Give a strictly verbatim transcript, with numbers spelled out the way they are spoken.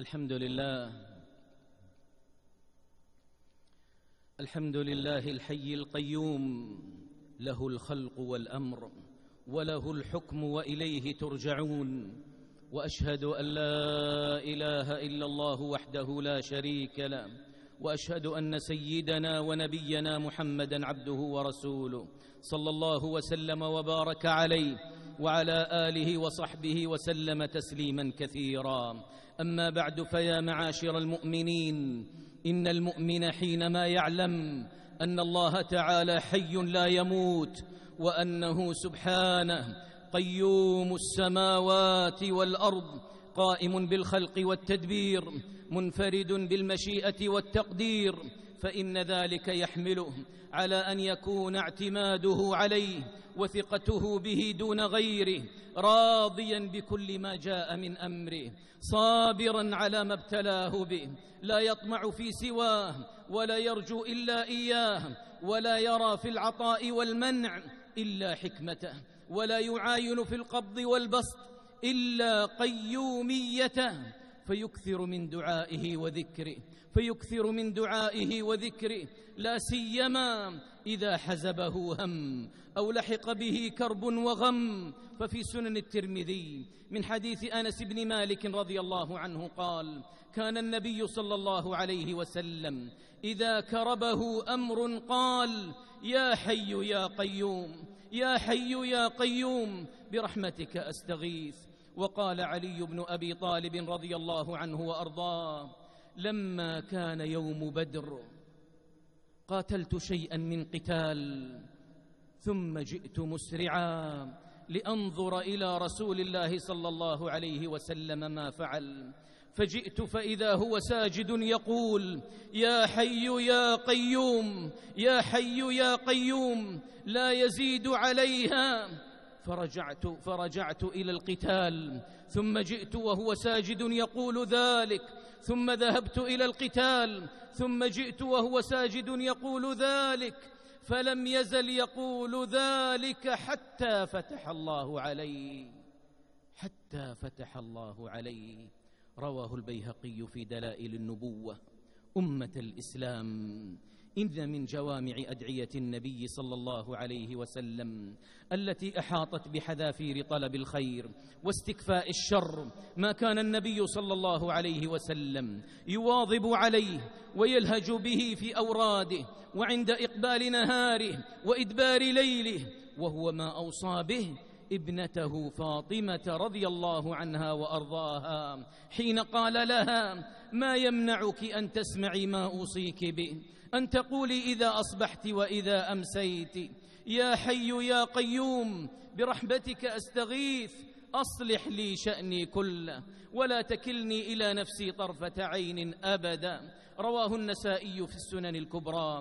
الحمد لله الحمد لله الحي القيوم، له الخلق والأمر وله الحكم وإليه ترجعون. وأشهد أن لا إله إلا الله وحده لا شريك له، وأشهد أن سيدنا ونبينا محمدًا عبده ورسوله، صلى الله وسلم وبارك عليه وعلى آله وصحبه وسلم تسليمًا كثيرا. أما بعد، فيا معاشر المؤمنين، إن المؤمن حينما يعلم أن الله تعالى حي لا يموت، وأنه سبحانه قيوم السماوات والأرض، قائم بالخلق والتدبير، منفرد بالمشيئة والتقدير، فإن ذلك يحمله على أن يكون اعتماده عليه وثقته به دون غيره، راضيا بكل ما جاء من أمره، صابرا على ما ابتلاه به، لا يطمع في سواه ولا يرجو إلا إياه، ولا يرى في العطاء والمنع إلا حكمته، ولا يعاين في القبض والبسط إلا قيوميته، فيكثر من دعائه وذكره فيكثر من دعائه وذكره لا سيما إذا حزبه هم أو لحق به كرب وغم. ففي سنن الترمذي من حديث أنس بن مالك رضي الله عنه قال: كان النبي صلى الله عليه وسلم إذا كربه أمر قال: يا حي يا قيوم، يا حي يا قيوم، برحمتك أستغيث. وقال علي بن أبي طالب رضي الله عنه وأرضاه: لما كان يوم بدر قاتلت شيئا من قتال، ثم جئت مسرعا لأنظر إلى رسول الله صلى الله عليه وسلم ما فعل، فجئت فإذا هو ساجد يقول: يا حي يا قيوم، يا حي يا قيوم، لا يزيد عليها. فرجعت فرجعت إلى القتال، ثم جئت وهو ساجد يقول ذلك، ثم ذهبت إلى القتال، ثم جئت وهو ساجد يقول ذلك، فلم يزل يقول ذلك حتى فتح الله عليه حتى فتح الله عليه. رواه البيهقي في دلائل النبوة. أمة الإسلام، إن من جوامع أدعية النبي صلى الله عليه وسلم التي أحاطت بحذافير طلب الخير واستكفاء الشر ما كان النبي صلى الله عليه وسلم يواظب عليه ويلهج به في أوراده وعند إقبال نهاره وإدبار ليله، وهو ما أوصى به ابنته فاطمة رضي الله عنها وأرضاها حين قال لها: ما يمنعك أن تسمعي ما أوصيك به، أن تقولي إذا أصبحت وإذا أمسيت: يا حي يا قيوم، برحمتك أستغيث، أصلح لي شأني كله ولا تكلني إلى نفسي طرفة عين أبدا. رواه النسائي في السنن الكبرى.